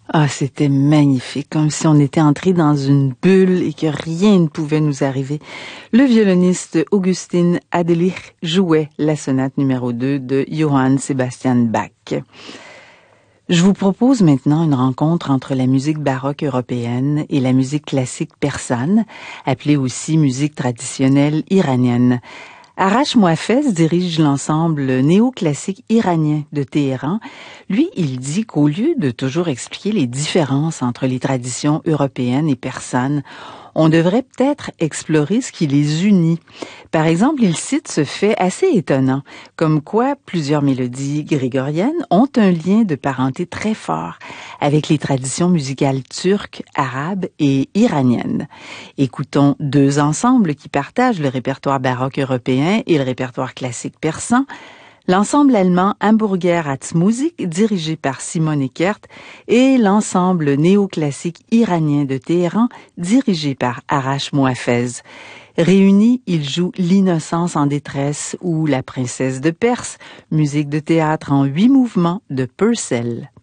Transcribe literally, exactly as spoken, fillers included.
Ah, c'était magnifique, comme si on était entré dans une bulle et que rien ne pouvait nous arriver. Le violoniste Augustin Adelich jouait la sonate numéro deux de Johann Sebastian Bach. Je vous propose maintenant une rencontre entre la musique baroque européenne et la musique classique persane, appelée aussi musique traditionnelle iranienne. Arash Mohaffez dirige l'ensemble néoclassique iranien de Téhéran. Lui, il dit qu'au lieu de toujours expliquer les différences entre les traditions européennes et persanes, on devrait peut-être explorer ce qui les unit. Par exemple, il cite ce fait assez étonnant, comme quoi plusieurs mélodies grégoriennes ont un lien de parenté très fort avec les traditions musicales turques, arabes et iraniennes. Écoutons deux ensembles qui partagent le répertoire baroque européen et le répertoire classique persan. L'ensemble allemand Hamburger Ratsmusik, dirigé par Simon Eckert, et l'ensemble néoclassique iranien de Téhéran, dirigé par Arash Mohaffez. Réunis, ils jouent L'innocence en détresse ou La princesse de Perse, musique de théâtre en huit mouvements de Purcell.